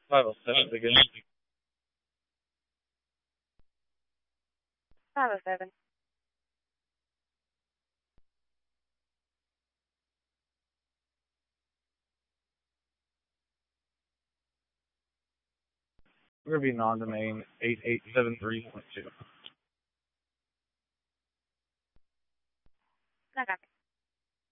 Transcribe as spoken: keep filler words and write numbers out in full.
five oh seven again. five oh seven. We're going to be non-domain eight eight seven three point two. I got